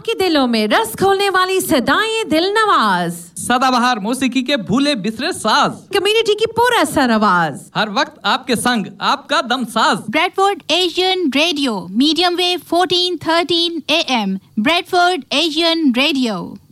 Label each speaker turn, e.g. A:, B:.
A: आपके दिलों में रस खोलने वाली सदाएं दिल नवाज,
B: सदाबहार मौसीकी के भूले बिसरे साज,
A: कम्युनिटी की पूरा सर आवाज,
B: हर वक्त आपके संग आपका Damsaz.
C: Bradford Asian radio, medium wave 1413 AM, Bradford Asian radio.